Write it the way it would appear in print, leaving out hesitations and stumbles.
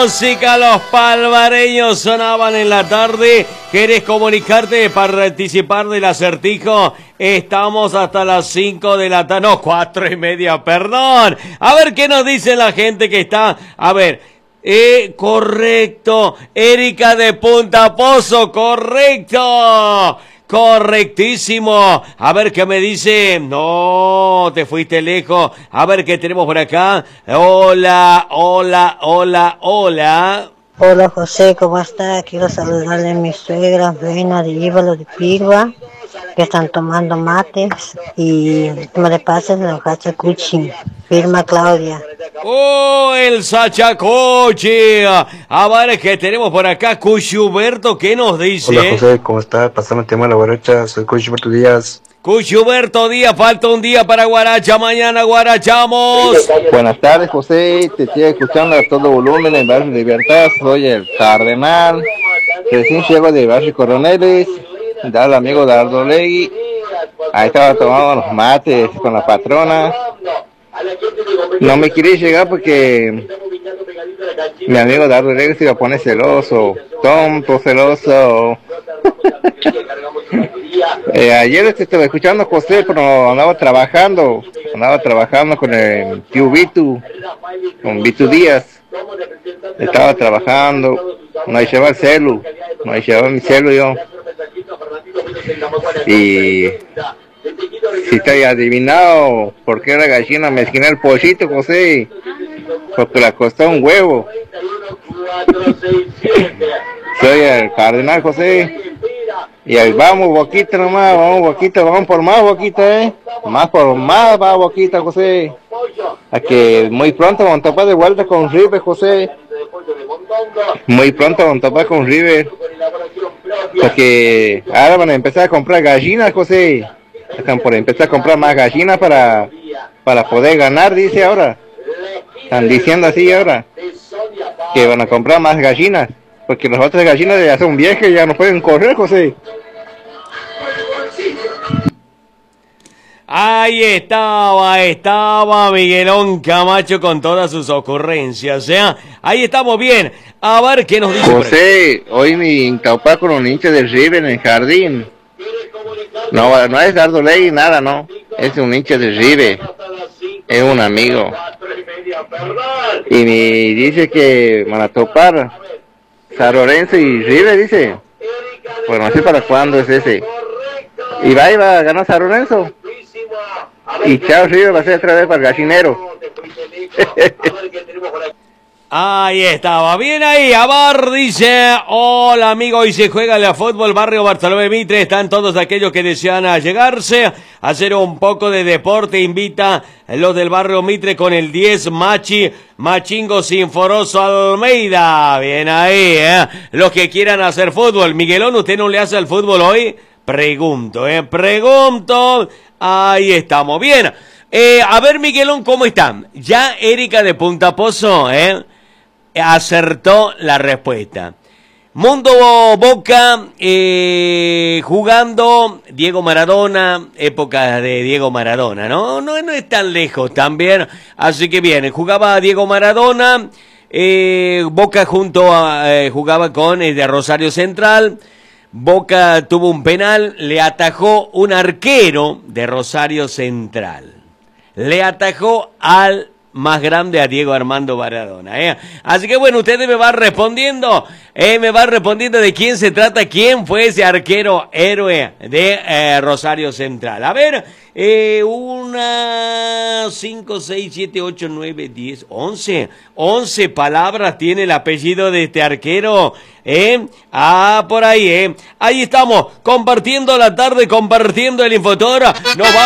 música, los palmareños sonaban en la tarde. ¿Querés comunicarte para participar del acertijo? Estamos hasta las 5 de la tarde, no, 4:30, perdón. A ver qué nos dice la gente que está, a ver. Correcto, Erika de Punta Pozo, correcto. Correctísimo. A ver qué me dice. No, te fuiste lejos. A ver qué tenemos por acá. Hola, hola, hola, hola. Hola José, ¿cómo estás? Quiero saludarle a mis suegras, Vena de Íbalo de Pirgua, que están tomando mates, y me le pases la hojacha Cuchi, firma Claudia. ¡Oh, el Sachacochi! A ver, ¿qué tenemos por acá? Cuchuberto, ¿qué nos dice? Hola José, ¿cómo estás? Pasame el tema de la guaracha, soy Cuchuberto Díaz. Cuchuberto Díaz, falta un día para Guaracha, mañana guarachamos. Buenas tardes José, te estoy escuchando a todo volumen en Barrio Libertad, soy el Cardenal, recién llego de Barrio Coroneles, del amigo Dardo Legui, ahí estaba tomando los mates con la patrona. No me quería llegar porque mi amigo Dardo Legui se iba a poner celoso, tonto, celoso. Ayer estaba escuchando a José, pero andaba trabajando con el tío Vitu, con Vitu Díaz. Estaba trabajando, no llevaba el celu, no llevaba mi celu yo. Y si te había adivinado por qué la gallina me esquina el pollito, José, porque le costó un huevo. Soy el Cardenal José. Y ahí vamos, Boquita nomás, vamos, Boquita, vamos por más, Boquita, más por más va, Boquita, José. A que muy pronto vamos a topar de vuelta con River, José. Muy pronto vamos a topar con River. Porque ahora van a empezar a comprar gallinas, José. Están por empezar a comprar más gallinas para poder ganar, dice ahora. Están diciendo así ahora, que van a comprar más gallinas. Porque las otras gallinas ya son viejas y ya no pueden correr, José. Ahí estaba Miguelón Camacho con todas sus ocurrencias, ahí estamos bien. A ver qué nos dice. José, hoy me topé con un hincha del River en el jardín. No es Dardo Ley, nada, no. Es un hincha del River. Es un amigo. Y me dice que van a topar San Lorenzo y River, dice. Pues no sé para cuándo es ese. Y va a ganar San Lorenzo. Y chao, River va a ser otra vez para el gallinero. Ahí estaba, bien ahí, Abar dice, hola amigo, hoy se juega el fútbol Barrio Bartolomé Mitre, están todos aquellos que desean allegarse, a hacer un poco de deporte, invita a los del Barrio Mitre con el 10 Machingo Sinforoso Almeida, bien ahí, los que quieran hacer fútbol. Miguelón, ¿usted no le hace al fútbol hoy? Pregunto, ahí estamos, bien. A ver, Miguelón, ¿cómo están? Ya Erika de Punta Pozo, acertó la respuesta. Mundo Boca, jugando Diego Maradona, época de Diego Maradona, no es tan lejos también, así que bien, jugaba Diego Maradona, Boca jugaba con el de Rosario Central, Boca tuvo un penal, le atajó un arquero de Rosario Central, le atajó al más grande, a Diego Armando Maradona, Así que bueno, ustedes me van respondiendo de quién se trata, quién fue ese arquero héroe de Rosario Central. A ver, 1, 5, 6, 7, 8, 9, 10, 11 palabras tiene el apellido de este arquero, por ahí, ahí estamos, compartiendo la tarde, compartiendo el Infotor, nos vamos.